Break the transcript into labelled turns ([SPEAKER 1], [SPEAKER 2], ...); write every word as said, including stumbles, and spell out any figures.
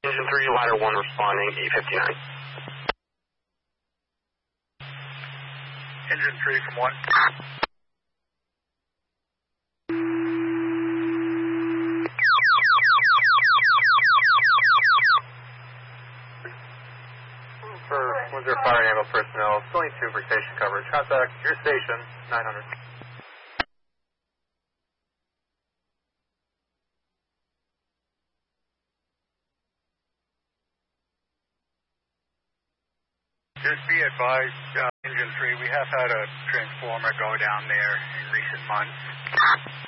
[SPEAKER 1] Engine three, ladder one responding, eight fifty-nine.
[SPEAKER 2] Engine three from one.
[SPEAKER 3] For one zero fire and ambulance personnel, still need two for station coverage. Contact your station, nine hundred.
[SPEAKER 2] Just be advised, uh, Engine three, we have had a transformer go down there in recent months.